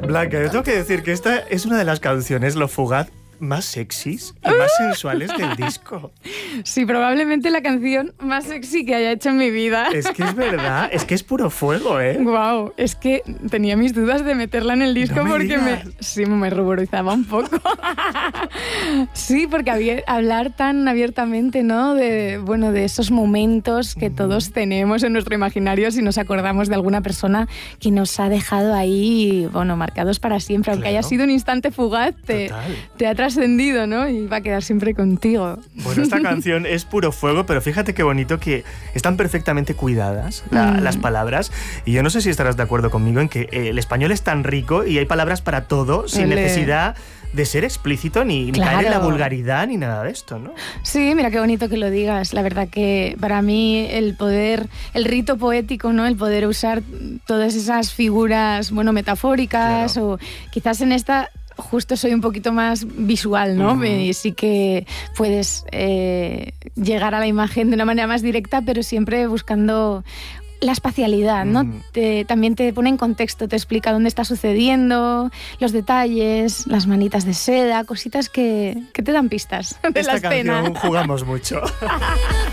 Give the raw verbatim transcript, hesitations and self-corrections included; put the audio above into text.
Blanca, yo tengo que decir que esta es una de las canciones, Lo Fugaz, más sexys y más sensuales del disco. Sí, probablemente la canción más sexy que haya hecho en mi vida. Es que es verdad, es que es puro fuego, ¿eh? Guau, wow, es que tenía mis dudas de meterla en el disco no me porque digas. me, sí, me ruborizaba un poco. Sí, porque había, hablar tan abiertamente, ¿no? De, bueno, de esos momentos que todos tenemos en nuestro imaginario si nos acordamos de alguna persona que nos ha dejado ahí, bueno, marcados para siempre. Aunque Claro. haya sido un instante fugaz, te, te ha trascendido, ¿no? Y va a quedar siempre contigo. Bueno, esta canción es puro fuego, pero fíjate qué bonito que están perfectamente cuidadas la, Mm. las palabras. Y yo no sé si estarás de acuerdo conmigo en que eh, el español es tan rico y hay palabras para todo sin Ele. necesidad de ser explícito ni, ni Claro. caer en la vulgaridad ni nada de esto, ¿no? Sí, mira qué bonito que lo digas. La verdad que para mí el poder, el rito poético, ¿no? El poder usar todas esas figuras, bueno, metafóricas, Claro. o quizás en esta justo soy un poquito más visual, ¿no? Uh-huh. Y sí que puedes eh, llegar a la imagen de una manera más directa, pero siempre buscando la espacialidad, ¿no? Mm. Te, también te pone en contexto, te explica dónde está sucediendo, los detalles, las manitas de seda, cositas que, que te dan pistas de Esta la escena. canción jugamos mucho.